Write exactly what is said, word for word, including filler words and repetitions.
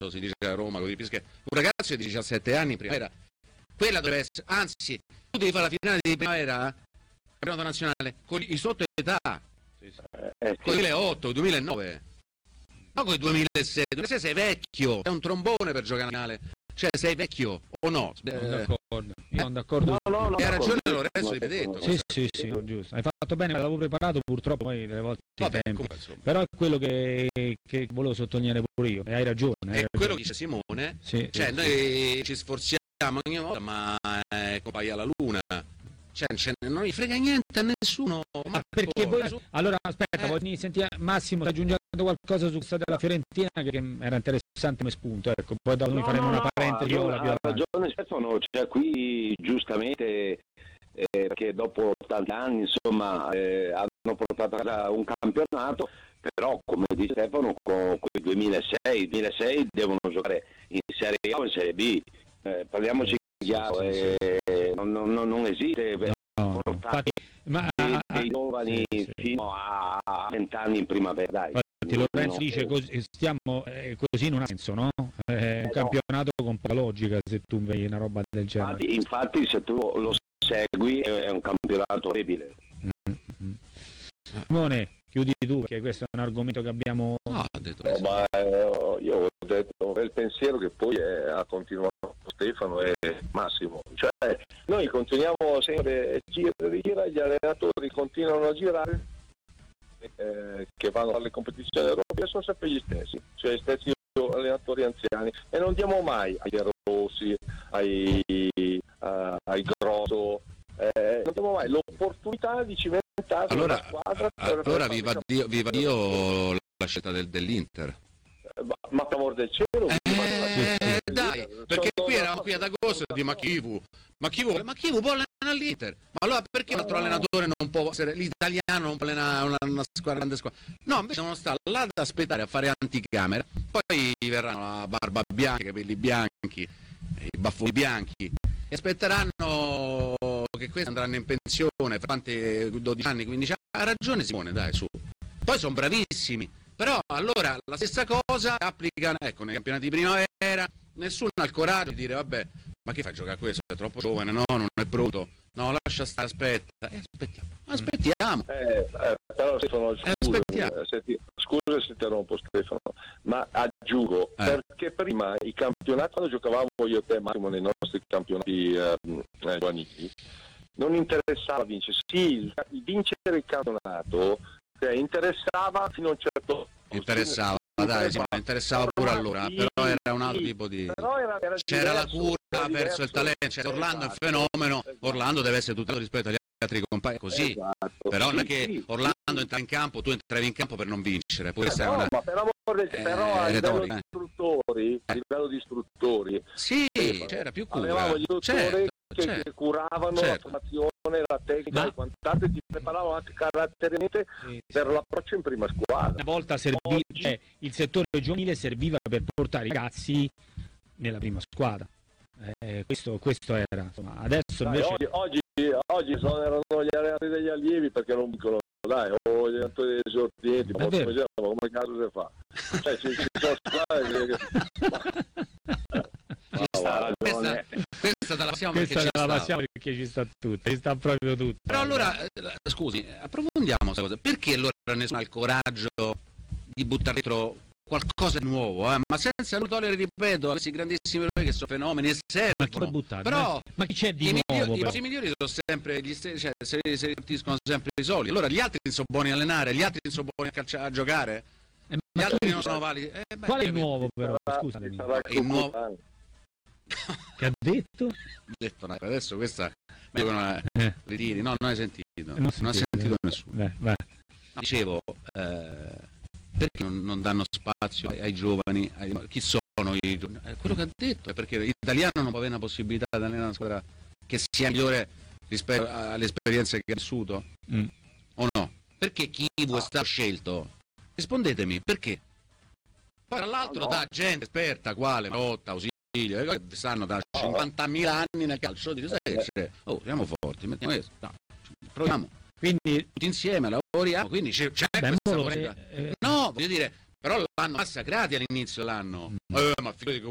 si dice a Roma, così, un ragazzo di diciassette anni in primavera, quella dovrebbe essere, anzi, tu devi fare la finale di primavera, campionato nazionale, con i sotto età, sì, sì. Eh, con il duemilaotto, duemilanove, no con il duemilasei, duemilasei sei vecchio, è un trombone per giocare a finale, cioè sei vecchio o no? Eh, sono d'accordo, io sono d'accordo. No, no, no, e ha ragione Lorenzo, l'hai detto. Sì, sì, sì, no, giusto. Hai fatto bene, l'avevo preparato, purtroppo poi delle volte i tempi. Però è quello che, che volevo sottolineare pure io, e hai ragione. Hai è ragione. quello che dice Simone, sì, cioè sì, noi sì. ci sforziamo ogni volta, ma è compaia la luna. Cioè, non gli frega niente a nessuno. Ma perché voi... Allora aspetta, eh. Poi sentire Massimo, stai aggiungendo qualcosa su questa della Fiorentina che era interessante come spunto, ecco, poi dopo noi no, faremo no, una parentesi. No, ha ragione Stefano, cioè qui giustamente eh, perché dopo tanti anni insomma eh, hanno portato a casa un campionato, però come dice Stefano con quel duemilasei, duemilasei devono giocare in Serie A o in Serie B, eh, parliamoci chiaro, eh, non, non, non esiste no, infatti, ma dei, dei giovani sì, sì. fino a vent'anni in primavera, dai. Infatti, Lorenzo dice così, stiamo eh, così non ha senso, no? È eh, un no. campionato con poca logica se tu vedi una roba del genere. Infatti, infatti se tu lo segui è un campionato orribile. Mm-hmm. Simone, chiudi tu perché questo è un argomento che abbiamo... No, ho detto no, ma, eh, io ho detto è il pensiero che poi è, ha continuato Stefano e Massimo, cioè noi continuiamo sempre a girare, girare, gli allenatori continuano a girare eh, che vanno alle competizioni europee sono sempre gli stessi, cioè gli stessi allenatori anziani, e non diamo mai ai Rossi, ai, uh, ai Grosso, eh, non diamo mai l'opportunità di cimentarsi allora, una squadra. Allora viva Dio, viva Dio la scelta del, dell'Inter. Ma, ma per amor del cielo, eh, dai, perché qui eravamo qui ad agosto e di ma chi vu, ma chi vu, ma chi vu può allenare all'Inter? Ma allora perché l'altro allenatore non può essere l'italiano, non può allenare una, una squadra, grande squadra? No, invece devono stare là ad aspettare a fare anticamera, poi verranno la barba bianca, i capelli bianchi, i baffoni bianchi, e aspetteranno che questi andranno in pensione fra quanti dodici anni, quindici anni. Ha ragione Simone, dai, su. Poi sono bravissimi. Però allora la stessa cosa applica, ecco, nei campionati di primavera, nessuno ha il coraggio di dire vabbè, ma che fai a giocare a questo? È troppo giovane, no, non è pronto, no, lascia stare, aspetta, eh, aspettiamo, aspettiamo. Eh, eh, però Stefano, scusa, eh, se ti, scusa se ti interrompo Stefano, ma aggiungo, eh. perché prima i campionati, quando giocavamo io e te Massimo nei nostri campionati eh, eh, giovanili, non interessava vincere, sì, vincere il campionato interessava fino a un certo punto. Interessava, dai, sì, interessava pure allora, sì, però era un altro tipo di... Era, era c'era diverso, la cura verso il talento, cioè, Orlando esatto, è un fenomeno, esatto. Orlando deve essere tutto rispetto agli altri compagni, così, esatto, però sì, non è che sì, Orlando sì. entra in campo, tu entravi in campo per non vincere, poi eh, no, una... ma però, però a livello di istruttori, a livello di istruttori, sì, c'era più cura, avevamo gli istruttori certo, che, certo. che curavano certo. la formazione, la tecnica, ma... e quant'altro, ti preparavano anche caratterialmente sì, per sì. l'approccio in prima squadra. Una volta serviva, Oggi... eh, il settore giovanile serviva per portare i ragazzi nella prima squadra. Eh, questo, questo era, insomma, adesso dai, invece... Oggi, oggi, oggi sono, erano gli allenatori degli allievi perché non vincono, dai, o gli allenatori degli esordienti, ma come, come caso si fa? Cioè, ci, ci sono squadre che... Ci sta, questa, questa te la passiamo perché questa ci te la sta. passiamo perché ci sta tutto, ci sta proprio tutto. Però allora, scusi, approfondiamo questa cosa. Perché allora nessuno ha il coraggio di buttare dentro qualcosa di nuovo, eh? Ma senza non togliere, ripeto, a questi grandissimi che sono fenomeni e servono. Buttare, però ma chi c'è di i nuovo? Migliori, I migliori sono sempre gli stessi, cioè si ripartiscono sempre i soliti. Allora gli altri sono buoni a allenare, gli altri sono buoni a, calcia- a giocare, eh, gli altri non sono validi. Eh, beh, qual è il nuovo però? Scusami. Il nuovo... Che ha detto? Ha detto no, adesso questa eh. ritiri, no, non hai sentito, non, non ha sentito nessuno. Beh, beh. No, dicevo, eh, perché non, non danno spazio ai, ai giovani? Ai, chi sono i giovani? Eh, quello che ha detto è perché l'italiano non può avere una possibilità di allenare una squadra che sia migliore rispetto alle esperienze che ha vissuto, mm. o no? Perché chi è stato scelto? Rispondetemi, perché? Poi tra l'altro da gente esperta, quale Rotta, Ausilio, che stanno da cinquantamila anni nel calcio, di sai, oh, siamo forti, mettiamo questo, no, proviamo, quindi tutti insieme lavoriamo, quindi c'è, c'è beh, questa vorrei, eh, no, voglio dire, però l'hanno massacrati all'inizio l'anno. Eh, ma figurati con